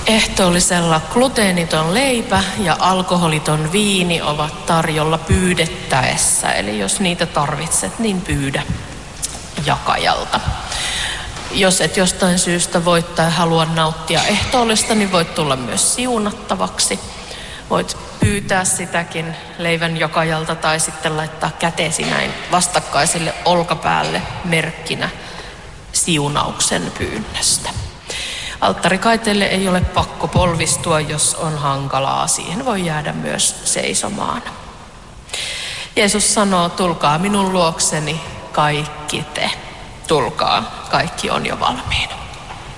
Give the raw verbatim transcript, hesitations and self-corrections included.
Ehtoollisella gluteeniton leipä ja alkoholiton viini ovat tarjolla pyydettäessä. Eli jos niitä tarvitset, niin pyydä jakajalta. Jos et jostain syystä voi tai halua nauttia ehtoollista, niin voit tulla myös siunattavaksi. Voit pyytää sitäkin leivän jakajalta tai sitten laittaa käteesi näin vastakkaiselle olkapäälle merkkinä siunauksen pyynnöstä. Alttarikaiteelle ei ole pakko polvistua, jos on hankalaa. Siihen voi jäädä myös seisomaan. Jeesus sanoo, tulkaa minun luokseni kaikki te. Tulkaa, kaikki on jo valmiina.